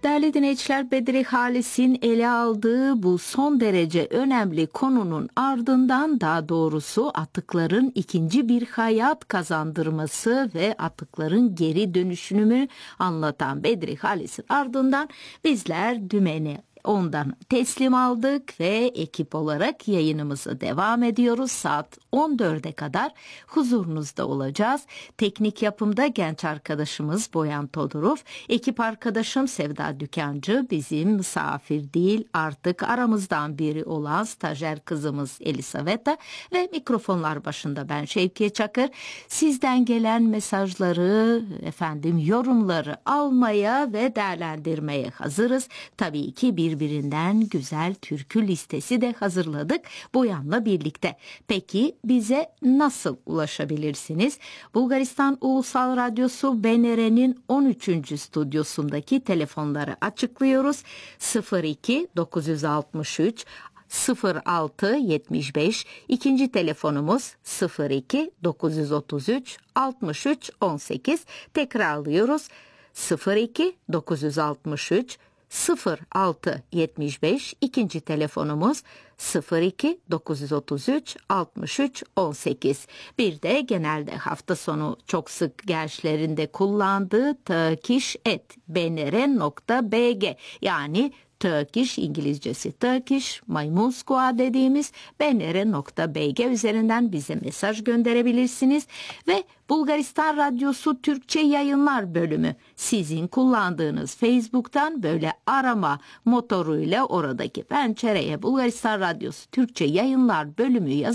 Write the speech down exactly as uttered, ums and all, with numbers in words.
Değerli dinleyiciler, Bedri Halis'in ele aldığı bu son derece önemli konunun ardından, daha doğrusu atıkların ikinci bir hayat kazandırması ve atıkların geri dönüşümünü anlatan Bedri Halis'in ardından bizler dümeni ondan teslim aldık ve ekip olarak yayınımıza devam ediyoruz. Saat on dörde kadar huzurunuzda olacağız. Teknik yapımda genç arkadaşımız Boyan Todorov, ekip arkadaşım Sevda Dükancı, bizim misafir değil artık aramızdan biri olan stajyer kızımız Elisaveta ve mikrofonlar başında ben Şevkiye Çakır. Sizden gelen mesajları, efendim yorumları almaya ve değerlendirmeye hazırız. Tabii ki bir birbirinden güzel türkü listesi de hazırladık Boyan'la birlikte. Peki bize nasıl ulaşabilirsiniz? Bulgaristan Ulusal Radyosu B N R'nin on üçüncü stüdyosundaki telefonları açıklıyoruz. sıfır iki dokuz yüz altmış üç sıfır altı yetmiş beş, ikinci telefonumuz sıfır iki dokuz yüz otuz üç altmış üç on sekiz. Tekrarlıyoruz. sıfır iki dokuz yüz altmış üç sıfır altı yetmiş beş, ikinci telefonumuz sıfır iki dokuz yüz otuz üç altmış üç on sekiz. Bir de genelde hafta sonu çok sık gençlerin de kullandığı turkish at b n r nokta b g, yani Turkish, İngilizcesi Turkish, maymun squad dediğimiz b n r nokta b g üzerinden bize mesaj gönderebilirsiniz. Ve Bulgaristan Radyosu Türkçe Yayınlar bölümü, sizin kullandığınız Facebook'tan böyle arama motoruyla oradaki pencereye Bulgaristan Radyosu Türkçe Yayınlar bölümü yazın.